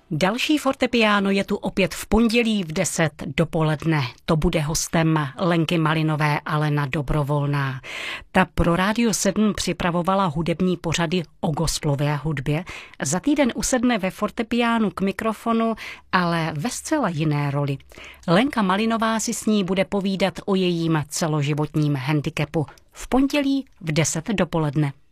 Další fortepiano je tu opět v pondělí v 10 dopoledne. To bude hostem Lenky Malinové Alena Dobrovolná. Ta pro Rádio 7 připravovala hudební pořady o gospelové hudbě. Za týden usedne ve fortepiánu k mikrofonu, ale ve zcela jiné roli. Lenka Malinová si s ní bude povídat o jejím celoživotním handicapu. V pondělí v 10 dopoledne.